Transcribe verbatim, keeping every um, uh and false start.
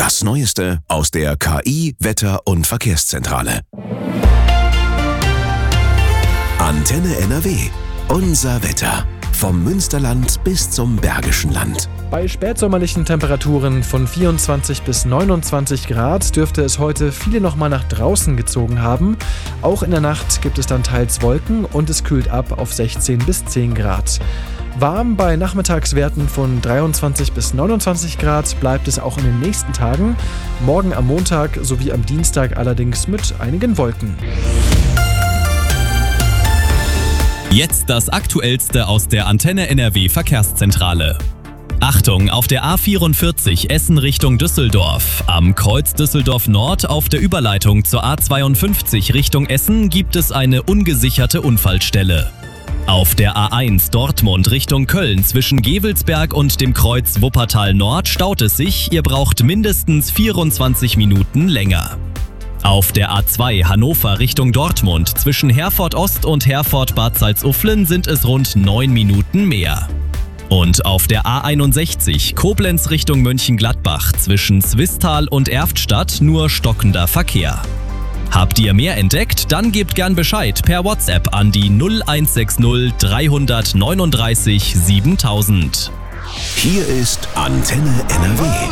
Das Neueste aus der K I-, Wetter- und Verkehrszentrale. Antenne N R W. Unser Wetter. Vom Münsterland bis zum Bergischen Land. Bei spätsommerlichen Temperaturen von vierundzwanzig bis neunundzwanzig Grad dürfte es heute viele noch mal nach draußen gezogen haben. Auch in der Nacht gibt es dann teils Wolken und es kühlt ab auf sechzehn bis zehn Grad. Warm bei Nachmittagswerten von dreiundzwanzig bis neunundzwanzig Grad bleibt es auch in den nächsten Tagen. Morgen am Montag sowie am Dienstag allerdings mit einigen Wolken. Jetzt das Aktuellste aus der Antenne N R W Verkehrszentrale. Achtung, auf der A vierundvierzig Essen Richtung Düsseldorf. Am Kreuz Düsseldorf Nord auf der Überleitung zur A zweiundfünfzig Richtung Essen gibt es eine ungesicherte Unfallstelle. Auf der A eins Dortmund Richtung Köln zwischen Gevelsberg und dem Kreuz Wuppertal Nord staut es sich, ihr braucht mindestens vierundzwanzig Minuten länger. Auf der A zwei Hannover Richtung Dortmund zwischen Herford Ost und Herford Bad Salzuflen sind es rund neun Minuten mehr. Und auf der A einundsechzig Koblenz Richtung Mönchengladbach zwischen Zwistal und Erftstadt nur stockender Verkehr. Habt ihr mehr entdeckt? Dann gebt gern Bescheid per WhatsApp an die null eins sechs null drei neun neun siebentausend. Hier ist Antenne N R W.